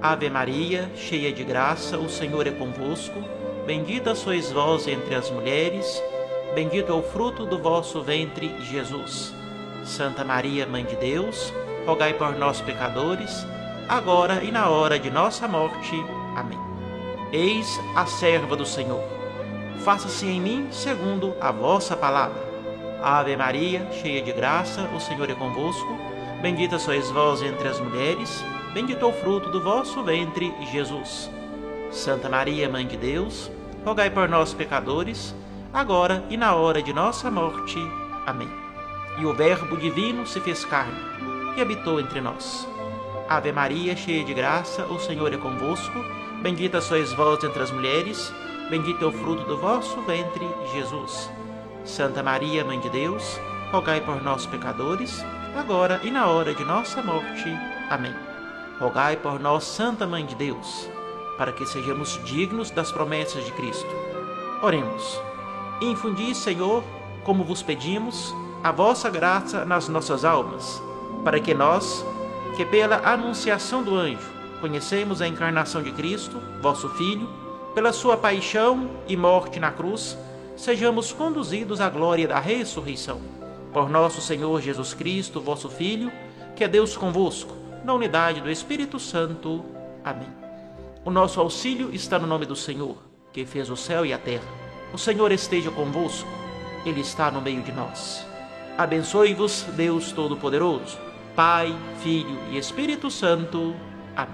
Ave Maria, cheia de graça, o Senhor é convosco. Bendita sois vós entre as mulheres, bendito é o fruto do vosso ventre, Jesus. Santa Maria, Mãe de Deus, rogai por nós, pecadores, agora e na hora de nossa morte. Amém. Eis a serva do Senhor. Faça-se em mim segundo a vossa palavra. Ave Maria, cheia de graça, o Senhor é convosco. Bendita sois vós entre as mulheres, bendito é o fruto do vosso ventre, Jesus. Santa Maria, Mãe de Deus, rogai por nós, pecadores, agora e na hora de nossa morte. Amém. E o Verbo divino se fez carne e habitou entre nós. Ave Maria, cheia de graça, o Senhor é convosco. Bendita sois vós entre as mulheres, bendito é o fruto do vosso ventre, Jesus. Santa Maria, Mãe de Deus, rogai por nós, pecadores, agora e na hora de nossa morte. Amém. Rogai por nós, Santa Mãe de Deus, para que sejamos dignos das promessas de Cristo. Oremos. Infundi, Senhor, como vos pedimos, a vossa graça nas nossas almas, para que nós, que pela anunciação do anjo, conhecemos a encarnação de Cristo, vosso Filho, pela sua paixão e morte na cruz, sejamos conduzidos à glória da ressurreição. Por nosso Senhor Jesus Cristo, vosso Filho, que é Deus convosco, na unidade do Espírito Santo. Amém. O nosso auxílio está no nome do Senhor, que fez o céu e a terra. O Senhor esteja convosco, Ele está no meio de nós. Abençoe-vos, Deus Todo-Poderoso, Pai, Filho e Espírito Santo. Amém.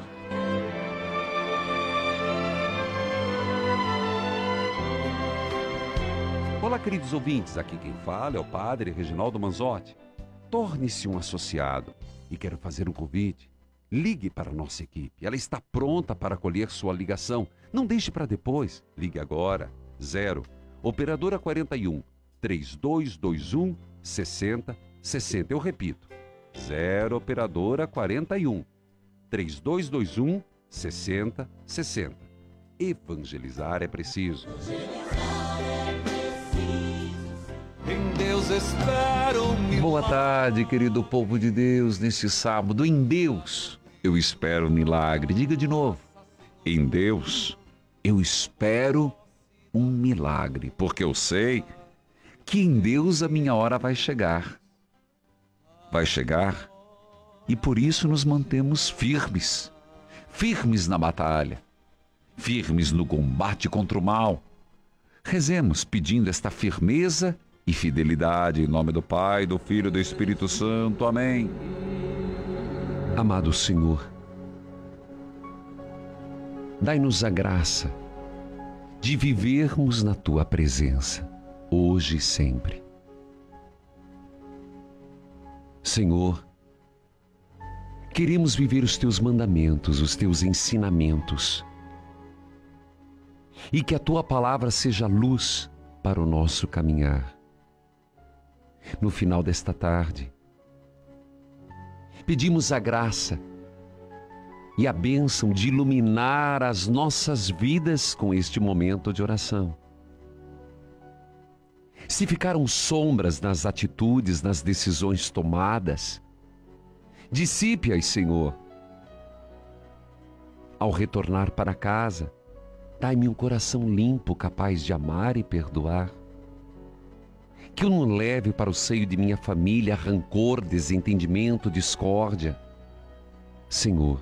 Olá, queridos ouvintes, aqui quem fala é o Padre Reginaldo Manzotti. Torne-se um associado e quero fazer um convite. Ligue para a nossa equipe, ela está pronta para acolher sua ligação. Não deixe para depois, ligue agora, 0 Operadora 41 3221 6060. Eu repito, 0 Operadora 41 3221 6060. Evangelizar é preciso. Em Deus espero um Boa tarde, querido povo de Deus, neste sábado. Em Deus eu espero um milagre. Diga de novo. Em Deus eu espero um milagre, porque eu sei que em Deus a minha hora vai chegar. Vai chegar e por isso nos mantemos firmes. Firmes na batalha. Firmes no combate contra o mal. Rezemos pedindo esta firmeza e fidelidade em nome do Pai, do Filho e do Espírito Santo. Amém. Amado Senhor, dai-nos a graça de vivermos na Tua presença, hoje e sempre. Senhor, queremos viver os Teus mandamentos, os Teus ensinamentos, e que a Tua palavra seja luz para o nosso caminhar. No final desta tarde, pedimos a graça e a bênção de iluminar as nossas vidas com este momento de oração. Se ficaram sombras nas atitudes, nas decisões tomadas, dissipe-as, Senhor. Ao retornar para casa, dai-me um coração limpo, capaz de amar e perdoar. Que eu não leve para o seio de minha família rancor, desentendimento, discórdia. Senhor,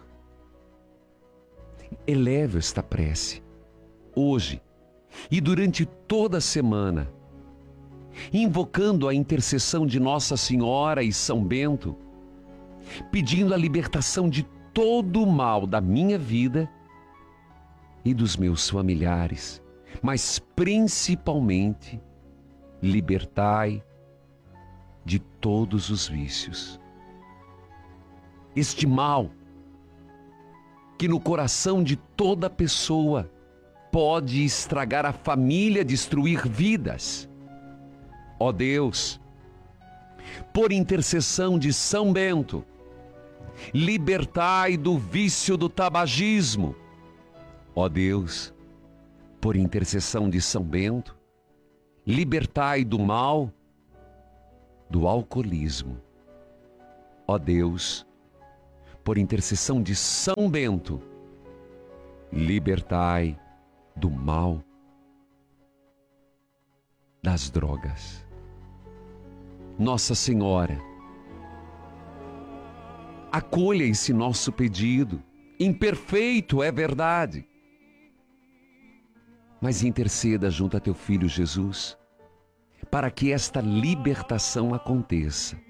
eleve esta prece, hoje e durante toda a semana, invocando a intercessão de Nossa Senhora e São Bento, pedindo a libertação de todo o mal da minha vida e dos meus familiares, mas principalmente, libertai de todos os vícios. Este mal que no coração de toda pessoa pode estragar a família, destruir vidas. Ó Deus, por intercessão de São Bento, libertai do vício do tabagismo. Ó Deus, por intercessão de São Bento, libertai do mal do alcoolismo. Ó Deus, por intercessão de São Bento, libertai do mal das drogas. Nossa Senhora, acolha esse nosso pedido. Imperfeito, é verdade, mas interceda junto a teu Filho Jesus, para que esta libertação aconteça.